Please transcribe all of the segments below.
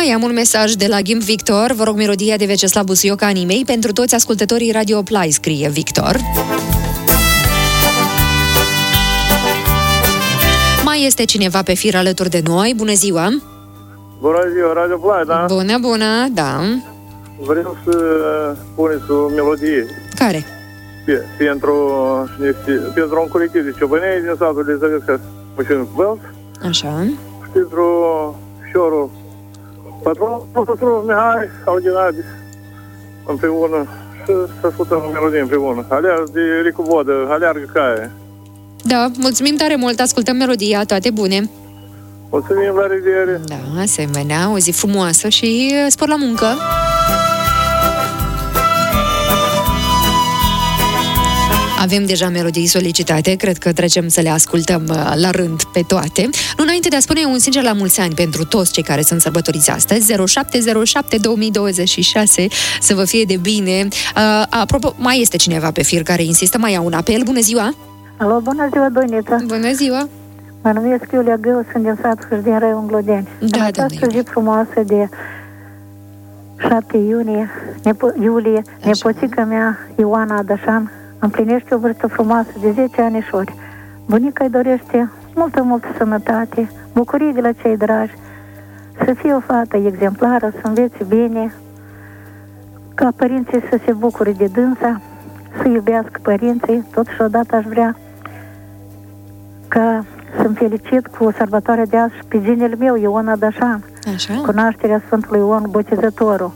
Mai am un mesaj de la Gimp Victor. Vă rog melodia de Vyacheslav Busuioca Animei pentru toți ascultătorii Radio Play, scrie Victor. Mai este cineva pe fir alături de noi. Bună ziua! Bună ziua, Radio Play, da? Bună, da. Vreau să puneți o melodie. Care? Pentru un colectiv de ciobănei din satul de Zăgăsca, Mășinul Bălț. Așa. Și pentru șorul patronul Mihai, Audinadis, împreună. Și să ascultăm o melodie împreună. Aleargă de Ricu Vodă, aleargă caie. Da, mulțumim tare mult, ascultăm melodia, toate bune. Mulțumim, la revedere. Da, asemenea, o zi frumoasă și spor la muncă. Avem deja melodii solicitate, cred că trecem să le ascultăm la rând pe toate. Nu înainte de a spune un sincer la mulți ani pentru toți cei care sunt sărbătoriți astăzi, 0707-2026, să vă fie de bine. Apropo, mai este cineva pe fir care insistă, mai au un apel. Bună ziua! Alo, bună ziua, Doinița! Bună ziua! Mă numesc Iulia Gău, sunt din satul Hârș, din Raiul Glodeni. Da, în această zi frumoasă de 7 iulie, nepoțica mea, Ioana Adășan, împlinește o vârstă frumoasă de 10 anișori. Bunica îi dorește multă sănătate, bucurie de la cei dragi, să fie o fată exemplară, să învețe bine, ca părinții să se bucure de dânsa, să iubească părinții. Totuși odată aș vrea ca să-mi felicit cu sărbătoarea de azi și pe ginele meu, Ion Adășan, cu nașterea Sfântului Ion Botezătorul.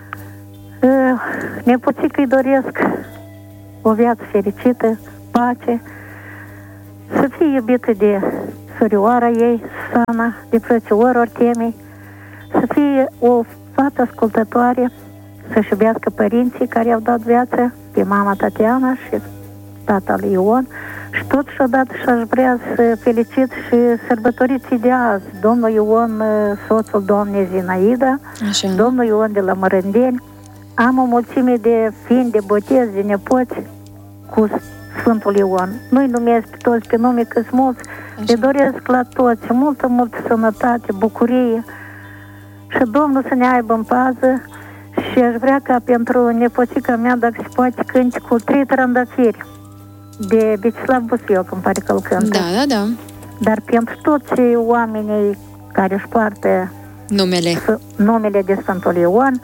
Nepoțică îi doresc o viață fericită, pace, să fie iubită de surioara ei, Susana, de frățiorul Artemii, să fie o fată ascultătoare, să-și iubească părinții care i-au dat viață, pe mama Tatiana și tata lui Ion. Și totuși odată și-aș vrea să felicit și sărbătoriții de azi, domnul Ion, soțul doamnei Zinaida, așa, domnul Ion de la Mărândeni. Am o mulțime de fini, de botezi, de nepoți cu Sfântul Ion. Nu-i numesc pe toți pe nume, că-s mulți. Le doresc la toți multă sănătate, bucurie și Domnul să ne aibă în pază. Și aș vrea ca pentru nepoțica mea, dacă se poate, cânti cu 3 trandafiri de Vyacheslav Busuioc, îmi pare că îl cântă. Da. Dar pentru toți oamenii care își poartă numele de Sfântul Ion,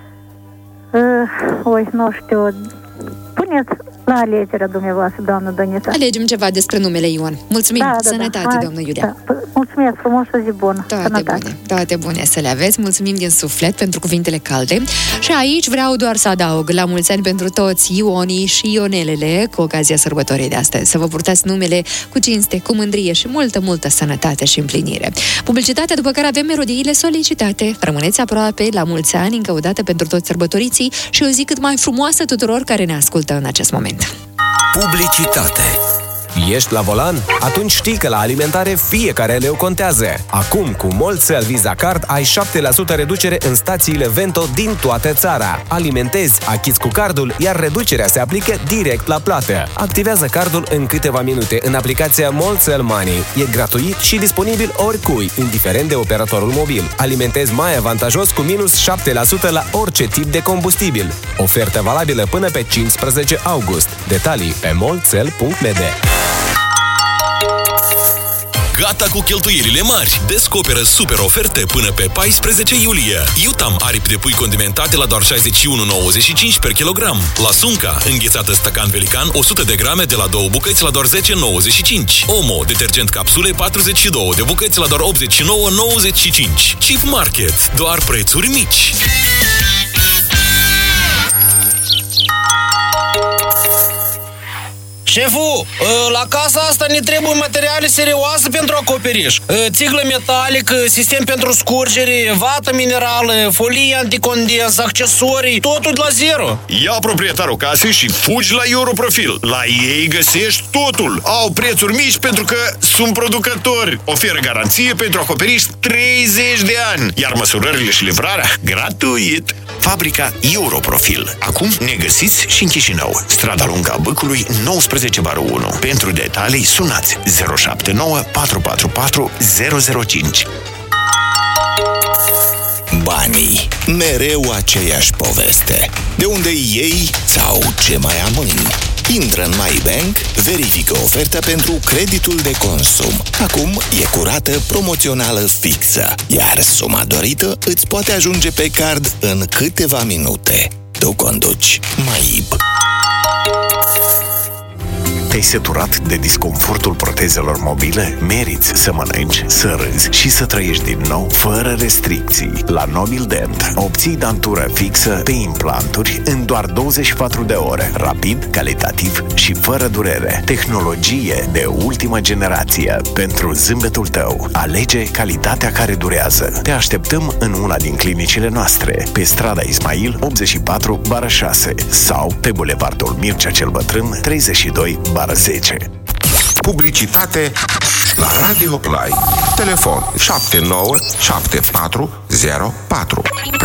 nu știu, puneți la alegerea dumneavoastră, doamnă Dănița. Alegem ceva despre numele Ion. Mulțumim, sănătate, doamnă Iulia. Mulțumesc, frumoasă zi bună. Toate bune să le aveți. Mulțumim din suflet pentru cuvintele calde. Și aici vreau doar să adaug la mulți ani pentru toți Ionii și Ionelele cu ocazia sărbătorii de astăzi. Să vă purtați numele cu cinste, cu mândrie și multă sănătate și împlinire. Publicitatea, după care avem melodiile solicitate. Rămâneți aproape, la mulți ani, încă o dată pentru toți sărbătoriții și o zi cât mai frumoasă tuturor care ne ascultă în acest moment. Publicitate. Ești la volan? Atunci știi că la alimentare fiecare leu contează. Acum, cu Molțel Visa Card, ai 7% reducere în stațiile Vento din toată țara. Alimentezi, achizi cu cardul, iar reducerea se aplică direct la plată. Activează cardul în câteva minute în aplicația Molțel Money. E gratuit și disponibil oricui, indiferent de operatorul mobil. Alimentezi mai avantajos cu minus 7% la orice tip de combustibil. Ofertă valabilă până pe 15 august. Detalii pe molțel.md. Gata cu cheltuielile mari! Descoperă super oferte până pe 14 iulie. Iutam aripi de pui condimentate la doar 61,95 per kilogram. La Sunca, înghețată stacan pelican 100 de grame de la 2 bucăți la doar 10,95. Omo, detergent capsule 42 de bucăți la doar 89,95. Cheap Market, doar prețuri mici. Șeful, la casa asta ne trebuie materiale serioase pentru acoperiș. Țiglă metalică, sistem pentru scurgere, vată minerală, folie anticondens, accesorii, totul de la zero. Ia proprietarul casei și fugi la Europrofil. La ei găsești totul. Au prețuri mici pentru că sunt producători. Oferă garanție pentru acoperiș 30 de ani. Iar măsurările și livrarea gratuit. Fabrica Europrofil. Acum ne găsiți și în Chișinău. Strada Lungă a Băcului, 19/1. Pentru detalii sunați 079 444 005. banii. Mereu aceeași poveste. De unde iei sau ce mai amâni? Intră în MyBank, verifică oferta pentru creditul de consum. Acum e cu rată promoțională fixă, iar suma dorită îți poate ajunge pe card în câteva minute. Tu conduci. MyIB. Te-ai săturat de disconfortul protezelor mobile? Meriți să mănânci, să râzi și să trăiești din nou fără restricții. La Nobil Dent obții dantură fixă pe implanturi în doar 24 de ore. Rapid, calitativ și fără durere. Tehnologie de ultimă generație pentru zâmbetul tău. Alege calitatea care durează. Te așteptăm în una din clinicile noastre, pe strada Ismail 84/6 sau pe bulevardul Mircea cel Bătrân 32/10. Publicitate la Radio Play. Telefon 797404.